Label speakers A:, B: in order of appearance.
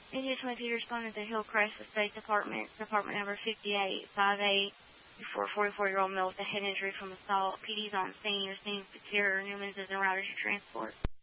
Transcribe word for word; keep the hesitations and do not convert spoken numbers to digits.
A: India twenty-two responded to Hillcrest State Department, Department number fifty-eight five eight, for a forty-four-year-old male with a head injury from assault. P D's on scene. You're seeing secure. Newman's is in route to transport.